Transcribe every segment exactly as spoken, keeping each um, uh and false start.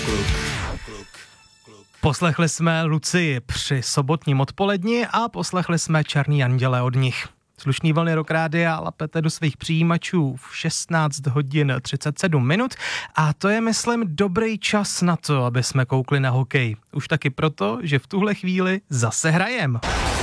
Poslechli jsme Lucii při sobotním odpoledni a poslechli jsme Černý anděle od nich. Slušný vlny Rock Rádia lapete do svých přijímačů v šestnáct hodin třicet sedm minut a to je, myslím, dobrý čas na to, aby jsme koukli na hokej. Už taky proto, že v tuhle chvíli zase hrajem.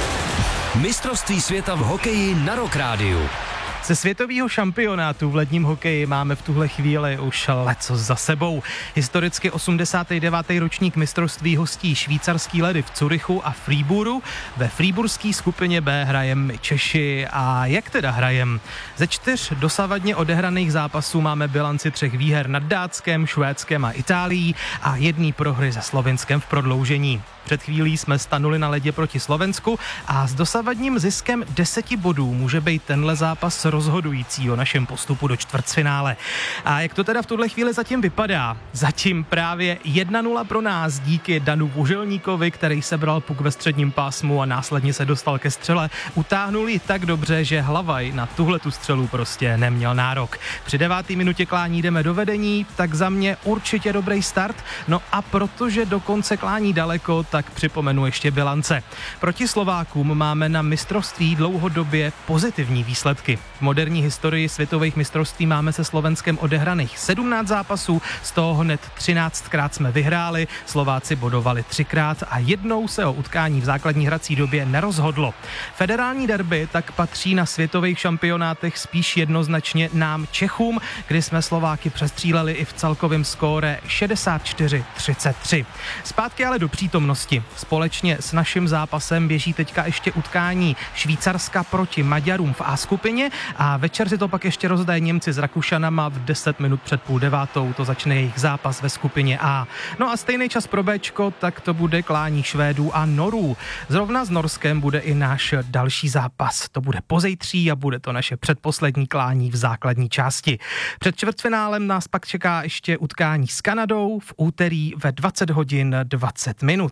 Mistrovství světa v hokeji na Rock Rádiu. Ze světového šampionátu v ledním hokeji máme v tuhle chvíli už lecos za sebou. Historicky osmdesátý devátý ročník mistrovství hostí švýcarský ledy v Curychu a Fríburu. Ve fríburské skupině B hrajem my Češi. A jak teda hrajem? Ze čtyř dosavadně odehraných zápasů máme bilanci třech výher nad Dátskem, Švédskem a Itálií a jedný prohry se Slovinskem v prodloužení. Před chvílí jsme stanuli na ledě proti Slovensku a s dosavadním ziskem deseti bodů může být tenhle zápas rozhodující o našem postupu do čtvrtfinále. A jak to teda v tuhle chvíli zatím vypadá? Zatím právě jedna nula pro nás díky Danu Vuželníkovi, který sebral puk ve středním pásmu a následně se dostal ke střele. Utáhnul ji tak dobře, že Hlavaj na tuhle tu střelu prostě neměl nárok. Při devátý minutě klání jdeme do vedení, tak za mě určitě dobrý start. No a protože do konce klání daleko, tak připomenu ještě bilance. Proti Slovákům máme na mistrovství dlouhodobě pozitivní výsledky. V moderní historii světových mistrovství máme se Slovenskem odehraných sedmnáct zápasů, z toho hned třináctkrát jsme vyhráli, Slováci bodovali třikrát a jednou se o utkání v základní hrací době nerozhodlo. Federální derby tak patří na světových šampionátech spíš jednoznačně nám Čechům, kdy jsme Slováky přestříleli i v celkovém skóre šedesát čtyři třicet tři. Zpátky ale do přítomnosti. Společně s naším zápasem běží teďka ještě utkání Švýcarska proti Maďarům v A skupině a večer si to pak ještě rozdají Němci s Rakušanama v deset minut před půl devátou, to začne jejich zápas ve skupině A. No a stejný čas pro Bčko, tak to bude klání Švédů a Norů. Zrovna s Norskem bude i náš další zápas. To bude pozejtří a bude to naše předposlední klání v základní části. Před čtvrtfinálem nás pak čeká ještě utkání s Kanadou v úterý ve dvacet hodin dvacet minut.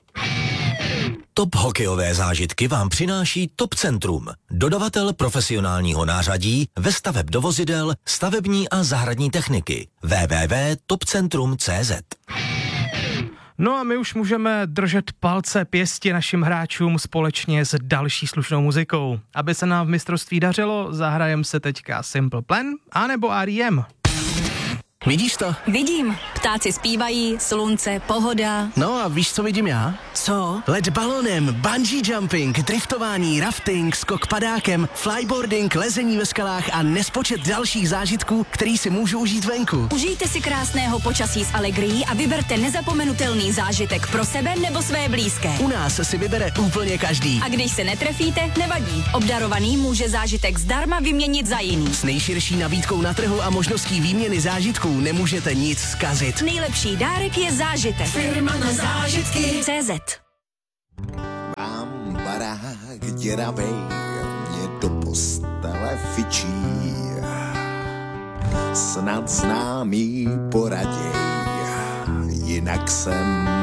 Top hokejové zážitky vám přináší Top Centrum, dodavatel profesionálního nářadí ve staveb do vozidel, stavební a zahradní techniky. w w w tečka top centrum tečka c z. No a my už můžeme držet palce pěsti našim hráčům společně s další slušnou muzikou. Aby se nám v mistrovství dařilo, zahrajem se teďka Simple Plan anebo R E M. Vidíš to? Vidím. Ptáci zpívají, slunce, pohoda. No a víš, co vidím já? Co? Let balonem, bungee jumping, driftování, rafting, skok padákem, flyboarding, lezení ve skalách a nespočet dalších zážitků, který si můžu užít venku. Užijte si krásného počasí s Allegrií a vyberte nezapomenutelný zážitek pro sebe nebo své blízké. U nás si vybere úplně každý. A když se netrefíte, nevadí. Obdarovaný může zážitek zdarma vyměnit za jiný. S nejširší nabídkou na trhu a možností výměny zážitků nemůžete nic zkazit. Nejlepší dárek je zážitek. Firma na zážitky. C Z. Mám barák děravej, mě do postele fičí. Snad známý poraděj, jinak jsem